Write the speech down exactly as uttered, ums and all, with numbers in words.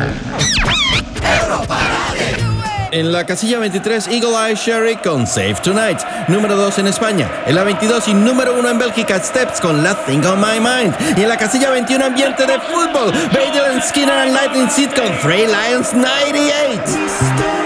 En la casilla veintitrés, Eagle Eye Cherry con Save Tonight. Número dos en España. En la veintidós y número uno en Bélgica, Steps con La Thing on My Mind. Y en la casilla veintiuno, ambiente de fútbol, Badel and Skinner and Lightning Seed con Three Lions noventa y ocho.